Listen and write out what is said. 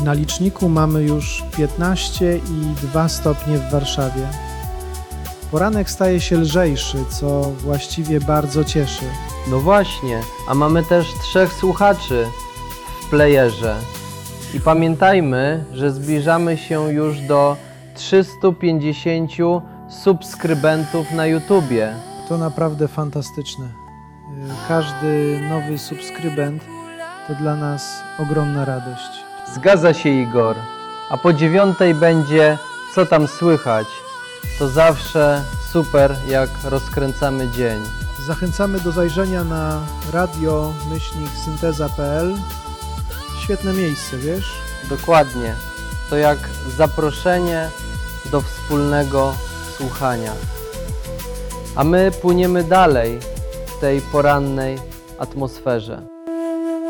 Na liczniku mamy już 15,2 stopnie w Warszawie. Poranek staje się lżejszy, co właściwie bardzo cieszy. No właśnie, a mamy też 3 słuchaczy w playerze. I pamiętajmy, że zbliżamy się już do 350 subskrybentów na YouTubie. To naprawdę fantastyczne. Każdy nowy subskrybent to dla nas ogromna radość. Zgadza się, Igor. A po 9 będzie Co tam słychać? To zawsze super, jak rozkręcamy dzień. Zachęcamy do zajrzenia na radio-synteza.pl. Świetne miejsce, wiesz? Dokładnie. To jak zaproszenie do wspólnego słuchania. A my płyniemy dalej w tej porannej atmosferze.